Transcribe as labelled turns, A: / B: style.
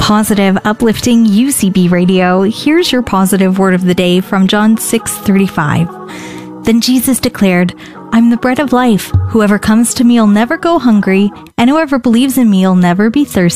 A: Positive, uplifting UCB Radio. Here's your positive word of the day from John 6:35. Then Jesus declared, I'm the bread of life. Whoever comes to me will never go hungry, and whoever believes in me will never be thirsty.